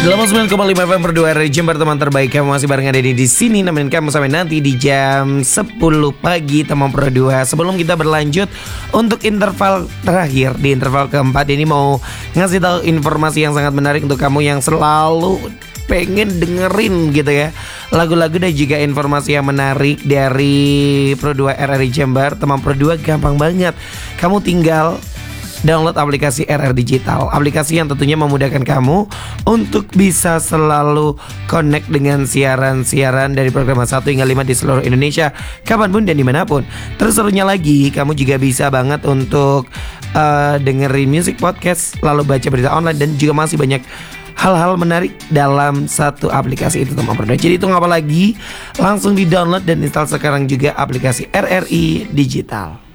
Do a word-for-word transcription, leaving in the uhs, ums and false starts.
delapan puluh sembilan koma lima F M Perdua R R I Jember, teman terbaik. Kamu masih bareng ada di sini nemenin kamu sampai nanti di jam sepuluh pagi teman Perdua. Sebelum kita berlanjut untuk interval terakhir, di interval keempat ini mau ngasih tahu informasi yang sangat menarik untuk kamu yang selalu pengen dengerin gitu ya lagu-lagu dan juga informasi yang menarik dari Perdua R R I Jember. Teman Perdua gampang banget. Kamu tinggal download aplikasi R R Digital, aplikasi yang tentunya memudahkan kamu untuk bisa selalu connect dengan siaran-siaran dari program satu hingga lima di seluruh Indonesia, kapanpun dan dimanapun. Terus serunya lagi, kamu juga bisa banget untuk uh, dengerin music podcast, lalu baca berita online, dan juga masih banyak hal-hal menarik dalam satu aplikasi itu teman Perdua. Jadi tunggu apa lagi? Langsung di download dan install sekarang juga aplikasi R R I Digital.